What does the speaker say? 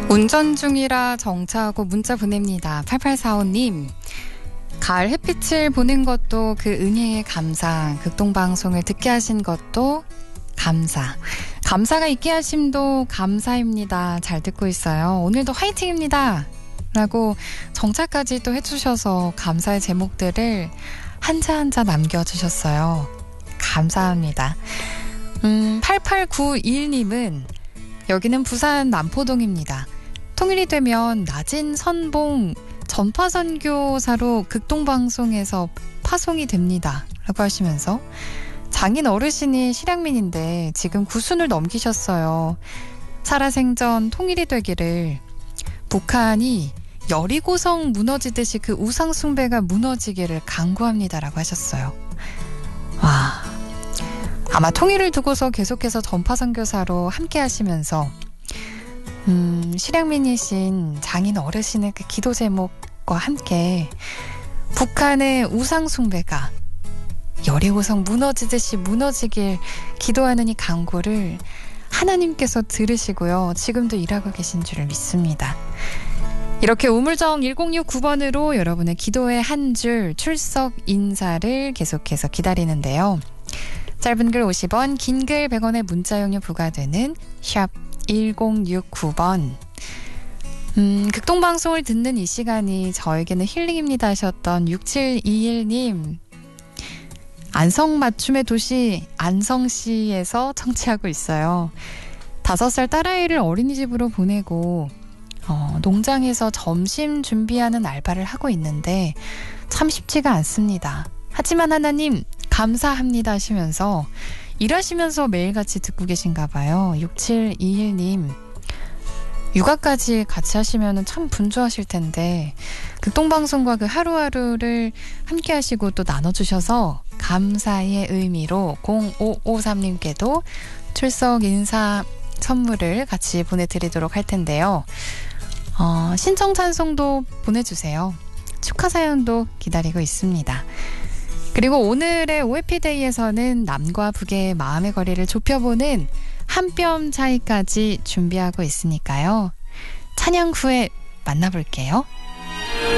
운전 중이라 정차하고 문자 보냅니다. 8845님. 가을 햇빛을 보는 것도 그 은혜의 감사. 극동방송을 듣게 하신 것도 감사. 감사가 있게 하심도 감사입니다. 잘 듣고 있어요. 오늘도 화이팅입니다. 라고 정차까지 또 해주셔서 감사의 제목들을 한자 한자 남겨주셨어요. 감사합니다. 8891님은 여기는 부산 남포동입니다. 통일이 되면 낮은 선봉 전파선교사로 극동방송에서 파송이 됩니다. 라고 하시면서 장인 어르신이 실향민인데 지금 9순을 넘기셨어요. 살아생전 통일이 되기를 북한이 여리고성 무너지듯이 그 우상숭배가 무너지기를 간구합니다. 라고 하셨어요. 와, 아마 통일을 두고서 계속해서 전파선교사로 함께 하시면서 실향민이신 장인 어르신의 그 기도 제목과 함께 북한의 우상숭배가 여리고성 무너지듯이 무너지길 기도하는 이 간구를 하나님께서 들으시고요. 지금도 일하고 계신 줄을 믿습니다. 이렇게 우물정 1069번으로 여러분의 기도의 한 줄 출석 인사를 계속해서 기다리는데요. 짧은 글 50원, 긴 글 100원의 문자용료 부과되는 샵 1069번. 극동방송을 듣는 이 시간이 저에게는 힐링입니다 하셨던 6721님. 안성맞춤의 도시 안성시에서 청취하고 있어요. 5살 딸아이를 어린이집으로 보내고 농장에서 점심 준비하는 알바를 하고 있는데 참 쉽지가 않습니다. 하지만 하나님 감사합니다 하시면서 일하시면서 매일같이 듣고 계신가 봐요. 6721님. 육아까지 같이 하시면 참 분주하실 텐데 극동방송과 그 하루하루를 함께 하시고 또 나눠주셔서 감사의 의미로 0553님께도 출석 인사 선물을 같이 보내드리도록 할 텐데요. 신청 찬송도 보내주세요. 축하 사연도 기다리고 있습니다. 그리고 오늘의 OFP데이에서는 남과 북의 마음의 거리를 좁혀보는 한 뼘 차이까지 준비하고 있으니까요. 찬양 후에 만나볼게요.